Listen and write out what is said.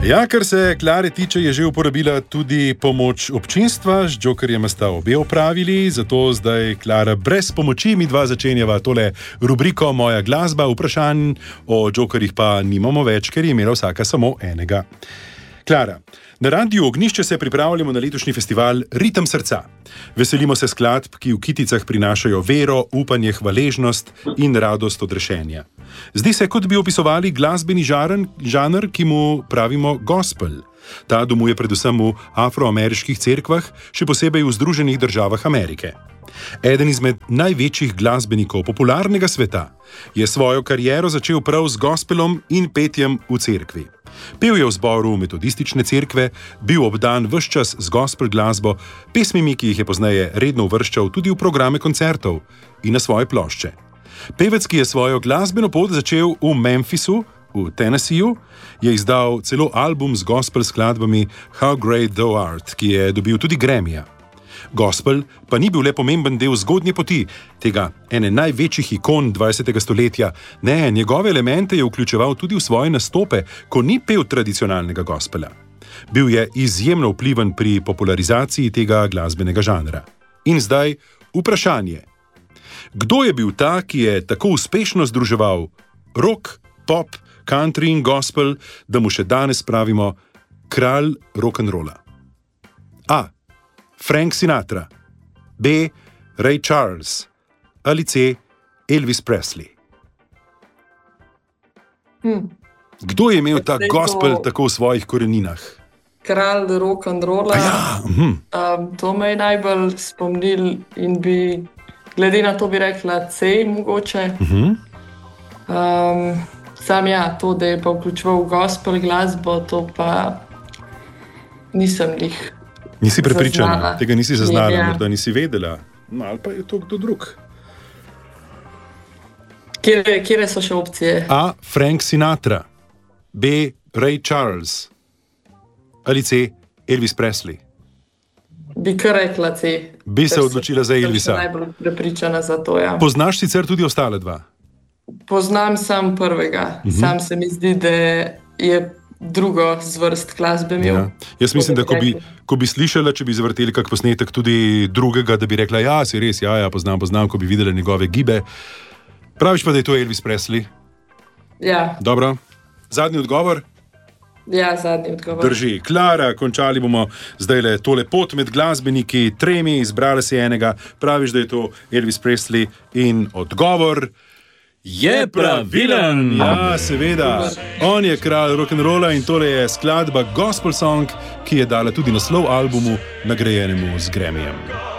Ja, kar se Klare tiče, je že uporabila tudi pomoč občinstva, z Jokerjem sta obe opravili, zato zdaj Klara brez pomoči, mi dva začenjava tole rubriko Moja glasba, vprašanj o Jokerjih pa nimamo več, ker je imela vsaka samo enega. Klara, na Radiu Ognjišče se pripravljamo na letošnji festival Ritem srca. Veselimo se skladb, ki v kiticah prinašajo vero, upanje, hvaležnost in radost odrešenja. Zdi se, kot bi opisovali glasbeni žanr, ki mu pravimo gospel. Ta domuje predvsem v afroameriških cerkvah, še posebej v Združenih državah Amerike. Eden izmed največjih glasbenikov popularnega sveta je svojo kariero začel prav z gospelom in petjem v cerkvi. Pel je v zboru metodistične cerkve, bil obdan ves čas z gospel glasbo, pesmimi, ki jih je pozneje redno uvrščal tudi v programe koncertov in na svoje plošče. Pevec, ki je svojo glasbeno pot začel v Memphisu, v Tennesseeju, je izdal celo album z gospel skladbami How Great Thou Art, ki je dobil tudi Grammyja. Gospel pa ni bil le pomemben del zgodnje poti tega ene največjih ikon 20. stoletja. Ne, njegove elemente je vključeval tudi v svoje nastope, ko ni pel tradicionalnega gospela. Bil je izjemno vpliven pri popularizaciji tega glasbenega žanra. In zdaj vprašanje. Kdo je bil ta, ki je tako uspešno združeval rock, pop, country in gospel, da mu še danes pravimo kralj rock'n'rolla? A. Frank Sinatra, B. Ray Charles ali C. Elvis Presley. Kdo je imel ta gospel tako v svojih koreninah? Kralj rock'n'rolla. Ja, to me je najbolj spomnil in bi, glede na to bi rekla C mogoče. Sam to, da je pa vključeval gospel glasbo, to pa nisem jih Nisi prepričana, zaznala. tega nisi zaznala, Ja. morda nisi vedela. No, ali pa je to kdo drug. Kjere so še opcije? A. Frank Sinatra, B. Ray Charles ali C. Elvis Presley. Bi kar rekla C. Bi se odločila za Elvisa. Sem najbolj prepričana za to, ja. Poznaš sicer tudi ostale dva? Poznam sam prvega. Sam se mi zdi, da je drugo zvrst glasbe imel. Ja. Jaz mislim, da ko bi slišala, če bi zavrteli kak posnetek tudi drugega, da bi rekla, ja, si res, ja, poznam, ko bi videla njegove gibe. Praviš pa, da je to Elvis Presley? Ja, Dobro. Zadnji odgovor? ja, zadnji odgovor. Drži. Klara, končali bomo zdaj tole pot med glasbeniki, 3, izbrala si enega, praviš, da je to Elvis Presley in odgovor je pravilen. Ja, seveda. On je kralj rock'n'rolla in tole je skladba Gospel Song, ki je dala tudi naslov albumu, nagrajenemu z Grammyjem.